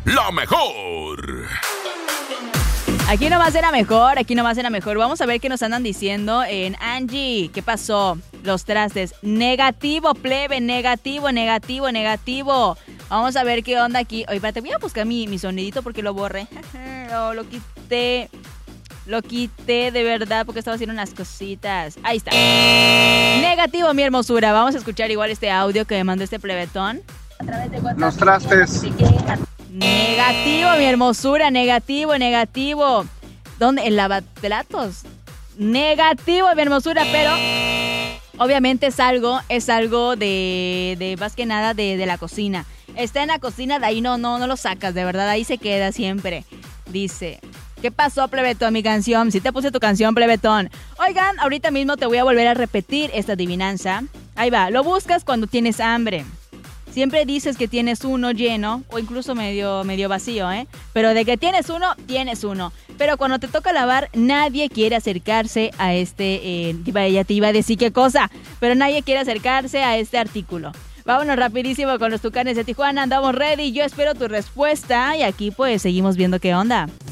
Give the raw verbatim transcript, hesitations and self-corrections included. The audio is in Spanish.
la mejor. Aquí nomás era mejor, aquí nomás era mejor. Vamos a ver qué nos andan diciendo en Angie. ¿Qué pasó? Los trastes. Negativo, plebe, negativo, negativo, negativo. Vamos a ver qué onda aquí. Oye, espérate, voy a buscar mi, mi sonidito porque lo borré. lo, lo quité. Lo quité de verdad porque estaba haciendo unas cositas. Ahí está. Negativo, mi hermosura. Vamos a escuchar igual este audio que me mandó este plebetón. A través de WhatsApp. Los trastes. Negativo, mi hermosura, negativo, negativo. ¿Dónde? En lavaplatos. Negativo, mi hermosura, pero obviamente es algo, es algo de, de más que nada de, de la cocina. Está en la cocina, de ahí no, no, no lo sacas, de verdad, ahí se queda siempre. Dice, ¿qué pasó, plebetón, mi canción? Si te puse tu canción, plebetón. Oigan, ahorita mismo te voy a volver a repetir esta adivinanza. Ahí va, lo buscas cuando tienes hambre. Siempre dices que tienes uno lleno o incluso medio, medio vacío, ¿eh? Pero de que tienes uno, tienes uno. Pero cuando te toca lavar, nadie quiere acercarse a este... Eh, ya te iba a decir qué cosa, pero nadie quiere acercarse a este artículo. Vámonos rapidísimo con los Tucanes de Tijuana. Andamos ready. Yo espero tu respuesta y aquí pues seguimos viendo qué onda.